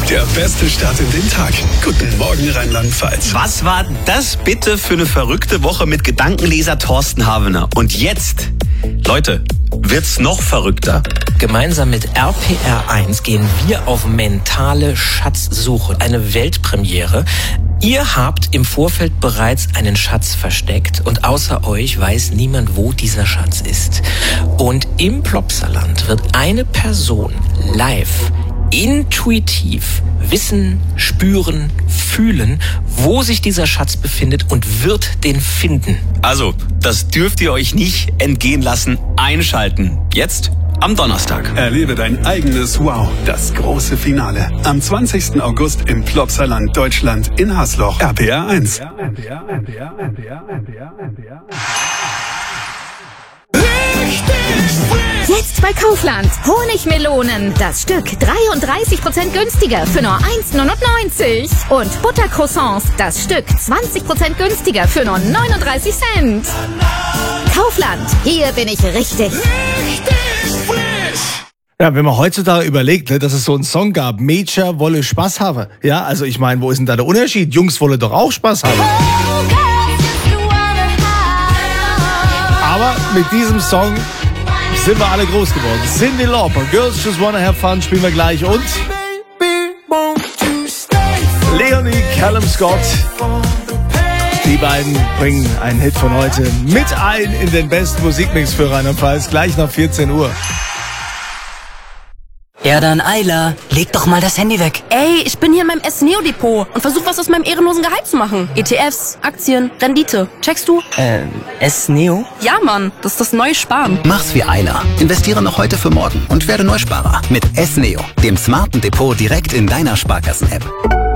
Der beste Start in den Tag. Guten Morgen, Rheinland-Pfalz. Was war das bitte für eine verrückte Woche mit Gedankenleser Thorsten Havener? Und jetzt, Leute, wird's noch verrückter. Gemeinsam mit RPR1 gehen wir auf mentale Schatzsuche. Eine Weltpremiere. Ihr habt im Vorfeld bereits einen Schatz versteckt und außer euch weiß niemand, wo dieser Schatz ist. Und im Plopsaland wird eine Person live, intuitiv wissen, spüren, fühlen, wo sich dieser Schatz befindet und wird den finden. Also, das dürft ihr euch nicht entgehen lassen. Einschalten. Jetzt am Donnerstag. Erlebe dein eigenes Wow, das große Finale. Am 20. August im Plopsaland Deutschland in Hasloch. RPR1. Jetzt bei Kaufland. Honigmelonen. Das Stück 33% günstiger für nur 1,99. Und Buttercroissants. Das Stück 20% günstiger für nur 39 Cent. Kaufland. Hier bin ich richtig. Ja, wenn man heutzutage überlegt, dass es so einen Song gab, Mädchen wolle Spaß haben. Ja, also ich meine, wo ist denn da der Unterschied? Jungs wolle doch auch Spaß haben. Aber mit diesem Song sind wir alle groß geworden. Cyndi Lauper, Girls Just Wanna Have Fun spielen wir gleich und Leonie Callum Scott. Die beiden bringen einen Hit von heute mit ein in den besten Musikmix für Rheinland-Pfalz, gleich nach 14 Uhr. Ja dann, Ayla, leg doch mal das Handy weg. Ey, ich bin hier in meinem S-Neo-Depot und versuch was aus meinem ehrenlosen Gehalt zu machen. ETFs, Aktien, Rendite. Checkst du? S-Neo? Ja, Mann, das ist das neue Sparen. Mach's wie Ayla. Investiere noch heute für morgen und werde Neusparer mit S-Neo, dem smarten Depot direkt in deiner Sparkassen-App.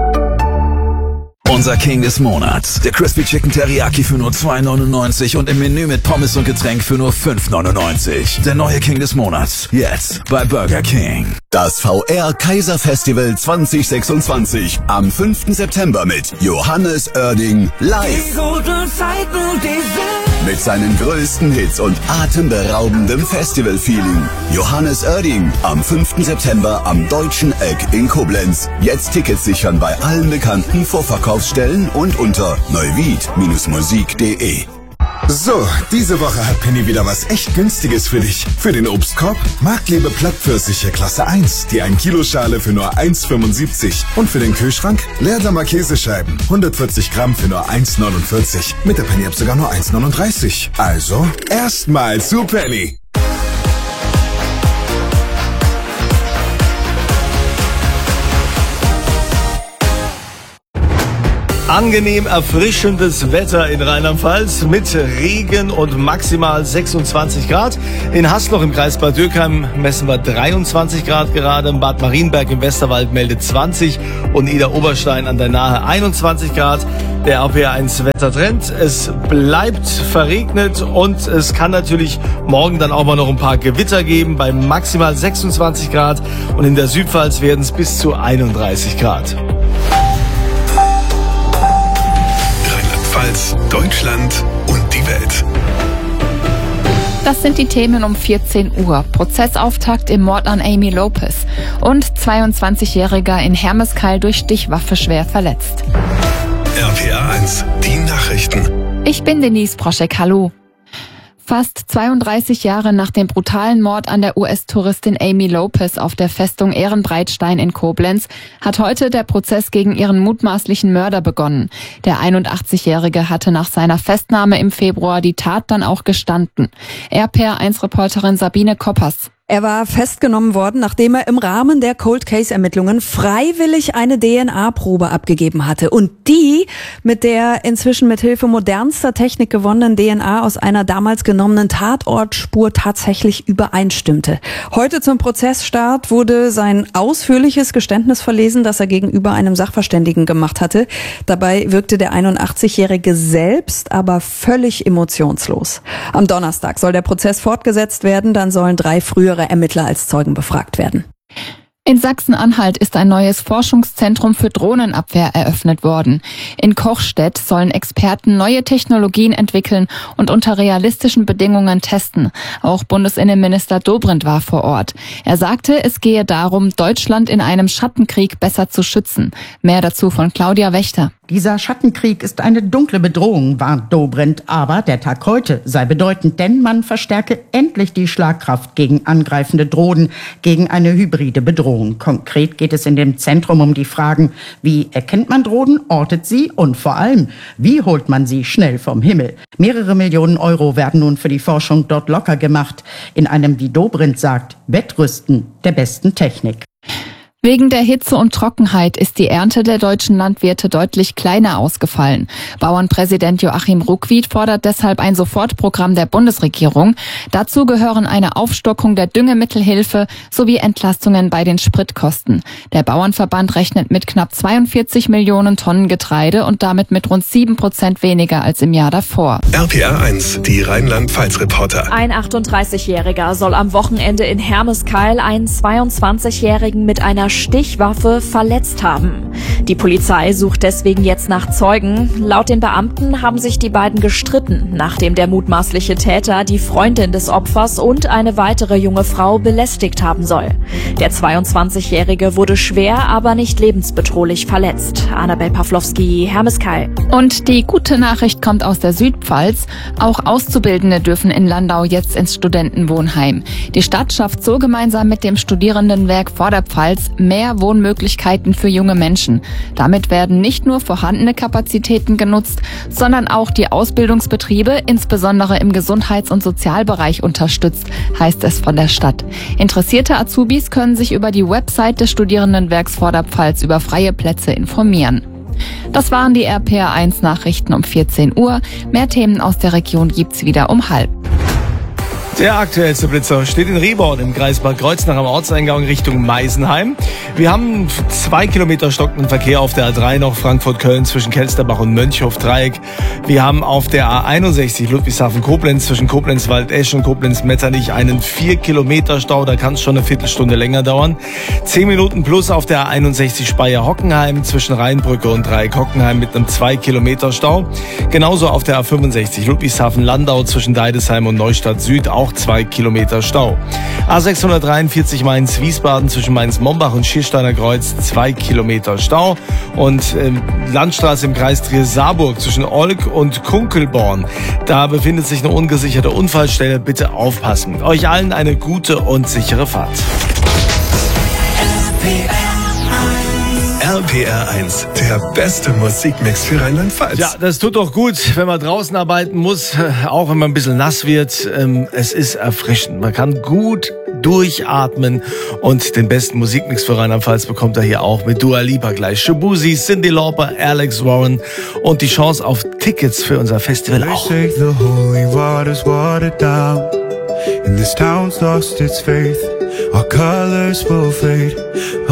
Unser King des Monats. Der Crispy Chicken Teriyaki für nur 2,99 und im Menü mit Pommes und Getränk für nur 5,99. Der neue King des Monats. Jetzt bei Burger King. Das VR Kaiser Festival 2026. Am 5. September mit Johannes Oerding live. Mit seinen größten Hits und atemberaubendem Festival-Feeling. Johannes Oerding am 5. September am Deutschen Eck in Koblenz. Jetzt Tickets sichern bei allen bekannten Vorverkaufsstellen und unter neuwied-musik.de. So, diese Woche hat Penny wieder was echt Günstiges für dich. Für den Obstkorb Marktlebe Plattpfirsiche Klasse 1, die 1-Kilo-Schale für nur 1,75. Und für den Kühlschrank Leersamer Käsescheiben, 140 Gramm für nur 1,49. Mit der Penny-App sogar nur 1,39. Also, erstmal zu Penny. Angenehm erfrischendes Wetter in Rheinland-Pfalz mit Regen und maximal 26 Grad. In Hasloch im Kreis Bad Dürkheim messen wir 23 Grad gerade. Bad Marienberg im Westerwald meldet 20 und Idar-Oberstein an der Nahe 21 Grad. Der RPR1 Wettertrend. Es bleibt verregnet und es kann natürlich morgen dann auch mal noch ein paar Gewitter geben bei maximal 26 Grad und in der Südpfalz werden es bis zu 31 Grad. Deutschland und die Welt. Das sind die Themen um 14 Uhr. Prozessauftakt im Mord an Amy Lopez. Und 22-Jähriger in Hermeskeil durch Stichwaffe schwer verletzt. RPR1, die Nachrichten. Ich bin Denise Proschek, hallo. Fast 32 Jahre nach dem brutalen Mord an der US-Touristin Amy Lopez auf der Festung Ehrenbreitstein in Koblenz hat heute der Prozess gegen ihren mutmaßlichen Mörder begonnen. Der 81-Jährige hatte nach seiner Festnahme im Februar die Tat dann auch gestanden. RPR1-Reporterin Sabine Koppers. Er war festgenommen worden, nachdem er im Rahmen der Cold-Case-Ermittlungen freiwillig eine DNA-Probe abgegeben hatte. Und die mit der inzwischen mit Hilfe modernster Technik gewonnenen DNA aus einer damals genommenen Tatortspur tatsächlich übereinstimmte. Heute zum Prozessstart wurde sein ausführliches Geständnis verlesen, das er gegenüber einem Sachverständigen gemacht hatte. Dabei wirkte der 81-Jährige selbst aber völlig emotionslos. Am Donnerstag soll der Prozess fortgesetzt werden, dann sollen 3 frühere Ermittler als Zeugen befragt werden. In Sachsen-Anhalt ist ein neues Forschungszentrum für Drohnenabwehr eröffnet worden. In Kochstedt sollen Experten neue Technologien entwickeln und unter realistischen Bedingungen testen. Auch Bundesinnenminister Dobrindt war vor Ort. Er sagte, es gehe darum, Deutschland in einem Schattenkrieg besser zu schützen. Mehr dazu von Claudia Wächter. Dieser Schattenkrieg ist eine dunkle Bedrohung, warnt Dobrindt. Aber der Tag heute sei bedeutend, denn man verstärke endlich die Schlagkraft gegen angreifende Drohnen, gegen eine hybride Bedrohung. Konkret geht es in dem Zentrum um die Fragen, wie erkennt man Drohnen, ortet sie und vor allem, wie holt man sie schnell vom Himmel. Mehrere Millionen Euro werden nun für die Forschung dort locker gemacht, in einem, wie Dobrindt sagt, Wettrüsten der besten Technik. Wegen der Hitze und Trockenheit ist die Ernte der deutschen Landwirte deutlich kleiner ausgefallen. Bauernpräsident Joachim Ruckwied fordert deshalb ein Sofortprogramm der Bundesregierung. Dazu gehören eine Aufstockung der Düngemittelhilfe sowie Entlastungen bei den Spritkosten. Der Bauernverband rechnet mit knapp 42 Millionen Tonnen Getreide und damit mit rund 7% weniger als im Jahr davor. RPR 1, die Rheinland-Pfalz-Reporter. Ein 38-Jähriger soll am Wochenende in Hermeskeil einen 22-Jährigen mit einer Stichwaffe verletzt haben. Die Polizei sucht deswegen jetzt nach Zeugen. Laut den Beamten haben sich die beiden gestritten, nachdem der mutmaßliche Täter die Freundin des Opfers und eine weitere junge Frau belästigt haben soll. Der 22-Jährige wurde schwer, aber nicht lebensbedrohlich verletzt. Annabel Pawlowski, Hermeskeil. Und die gute Nachricht kommt aus der Südpfalz. Auch Auszubildende dürfen in Landau jetzt ins Studentenwohnheim. Die Stadt schafft so gemeinsam mit dem Studierendenwerk Vorderpfalz mehr Wohnmöglichkeiten für junge Menschen. Damit werden nicht nur vorhandene Kapazitäten genutzt, sondern auch die Ausbildungsbetriebe, insbesondere im Gesundheits- und Sozialbereich, unterstützt, heißt es von der Stadt. Interessierte Azubis können sich über die Website des Studierendenwerks Vorderpfalz über freie Plätze informieren. Das waren die RPR 1 Nachrichten um 14 Uhr. Mehr Themen aus der Region gibt's wieder um 12:30. Der aktuellste Blitzer steht in Rehborn im Kreis Bad Kreuznach am Ortseingang Richtung Meisenheim. Wir haben 2 Kilometer stockenden Verkehr auf der A3 noch Frankfurt-Köln zwischen Kelsterbach und Mönchhof-Dreieck. Wir haben auf der A61 Ludwigshafen-Koblenz zwischen Koblenz-Waldesch und Koblenz-Metternich einen 4 Kilometer Stau. Da kann es schon eine Viertelstunde länger dauern. 10 Minuten plus auf der A61 Speyer-Hockenheim zwischen Rheinbrücke und Dreieck-Hockenheim mit einem 2 Kilometer Stau. Genauso auf der A65 Ludwigshafen-Landau zwischen Deidesheim und Neustadt-Süd auch 2 Kilometer Stau. A643 Mainz-Wiesbaden zwischen Mainz-Mombach und Schiersteiner Kreuz 2 Kilometer Stau. Und Landstraße im Kreis Trier-Saarburg zwischen Olk und Kunkelborn. Da befindet sich eine ungesicherte Unfallstelle. Bitte aufpassen. Euch allen eine gute und sichere Fahrt. RPR 1, der beste Musikmix für Rheinland-Pfalz. Ja, das tut doch gut, wenn man draußen arbeiten muss, auch wenn man ein bisschen nass wird. Es ist erfrischend. Man kann gut durchatmen und den besten Musikmix für Rheinland-Pfalz bekommt er hier auch mit Dua Lipa gleich. Shabuzi, Cyndi Lauper, Alex Warren und die Chance auf Tickets für unser Festival auch.